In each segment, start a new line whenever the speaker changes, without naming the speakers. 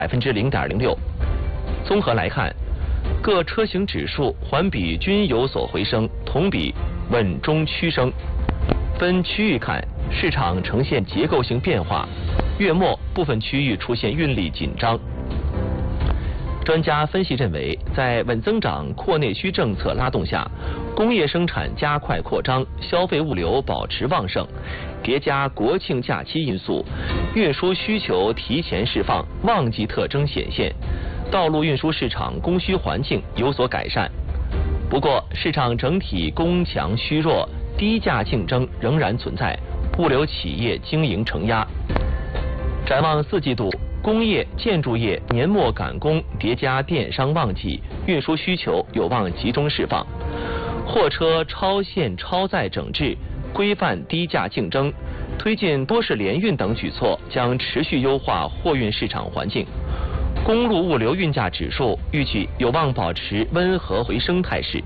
0.06%。综合来看，各车型指数环比均有所回升，同比稳中趋升。分区域看，市场呈现结构性变化，月末部分区域出现运力紧张。专家分析认为，在稳增长、扩内需政策拉动下，工业生产加快扩张，消费物流保持旺盛，叠加国庆假期因素，运输需求提前释放，旺季特征显现，道路运输市场供需环境有所改善。不过，市场整体供强需弱，低价竞争仍然存在，物流企业经营承压。展望4季度，工业、建筑业年末赶工，叠加电商旺季，运输需求有望集中释放。货车超限超载整治、规范低价竞争、推进多式联运等举措将持续优化货运市场环境。公路物流运价指数预计有望保持温和回升态势。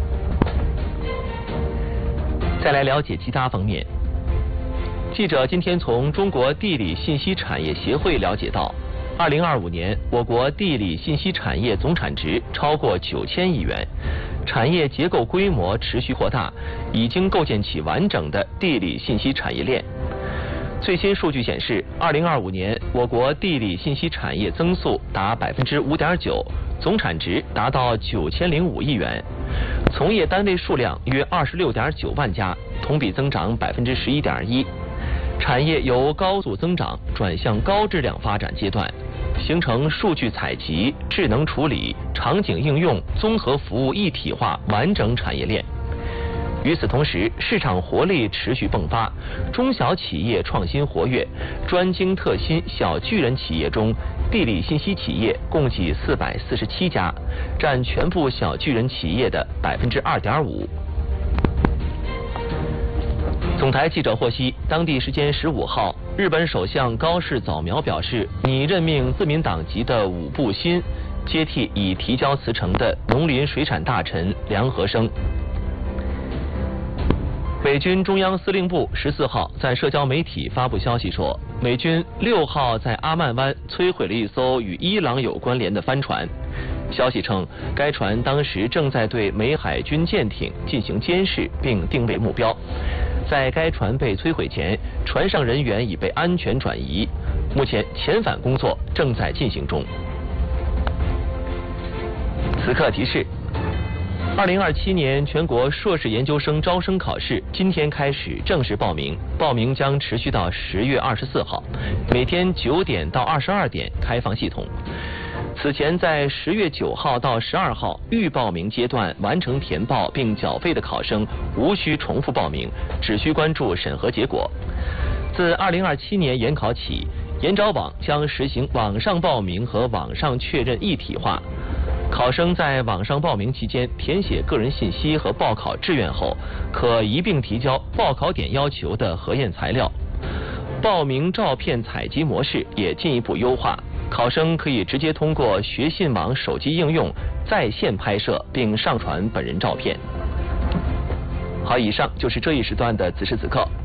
再来了解其他方面。记者今天从中国地理信息产业协会了解到，2025年我国地理信息产业总产值超过9000亿元，产业结构规模持续扩大，已经构建起完整的地理信息产业链。最新数据显示，2025年我国地理信息产业增速达5.9%，总产值达到9005亿元，从业单位数量约26.9万家，同比增长11.1%。产业由高速增长转向高质量发展阶段，形成数据采集、智能处理、场景应用、综合服务一体化完整产业链。与此同时，市场活力持续迸发，中小企业创新活跃，专精特新小巨人企业中，地理信息企业共计447家，占全部小巨人企业的2.5%。总台记者获悉，当地时间15号，日本首相高市早苗表示，拟任命自民党籍的武部新接替已提交辞呈的农林水产大臣梁和生。美军中央司令部14号在社交媒体发布消息说，美军6号在阿曼湾摧毁了一艘与伊朗有关联的帆船。消息称，该船当时正在对美海军舰艇进行监视并定位目标。在该船被摧毁前，船上人员已被安全转移，目前遣返工作正在进行中。此刻提示：2027年全国硕士研究生招生考试今天开始正式报名，报名将持续到10月24号，每天9点到22点开放系统。此前在10月9号到12号预报名阶段完成填报并缴费的考生无需重复报名，只需关注审核结果。自2027年研考起，研招网将实行网上报名和网上确认一体化。考生在网上报名期间填写个人信息和报考志愿后，可一并提交报考点要求的核验材料。报名照片采集模式也进一步优化，考生可以直接通过学信网手机应用在线拍摄并上传本人照片。好，以上就是这一时段的此时此刻。